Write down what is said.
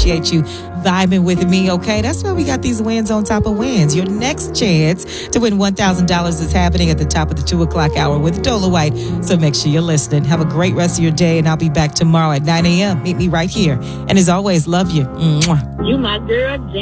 appreciate you vibing with me, okay? That's why we got these wins on top of wins. Your next chance to win $1,000 is happening at the top of the 2 o'clock hour with Dola White. So make sure you're listening. Have a great rest of your day, and I'll be back tomorrow at 9 a.m. Meet me right here. And as always, love you. Mwah. You my girl,